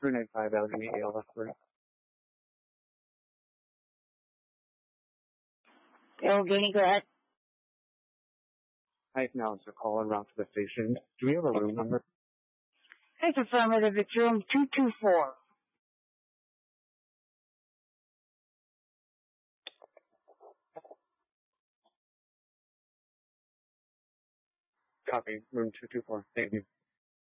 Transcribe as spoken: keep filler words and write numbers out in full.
three nine five Allegheny A L F three. Allegheny, go ahead. I acknowledge the call and route to the station. Do we have a room number? It's affirmative. It's room two two four. Copy. Room two two four. Thank you.